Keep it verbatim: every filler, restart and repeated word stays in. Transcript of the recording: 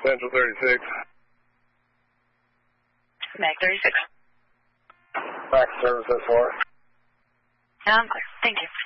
Central thirty-six. Mag thirty-six. Back to service S four. I'm clear. Thank you.